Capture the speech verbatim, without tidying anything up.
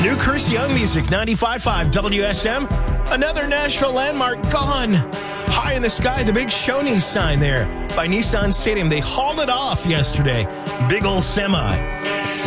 New Chris Young music, ninety-five point five W S M. Another Nashville landmark gone. High in the sky, the big Shoney's sign there by Nissan Stadium. They hauled it off yesterday. Big old semi.